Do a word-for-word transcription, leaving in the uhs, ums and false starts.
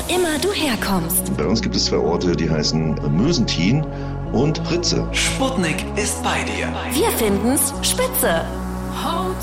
immer du herkommst. Bei uns gibt es zwei Orte, die heißen Mösentin und Ritze. Sputnik ist bei dir. Wir finden's spitze.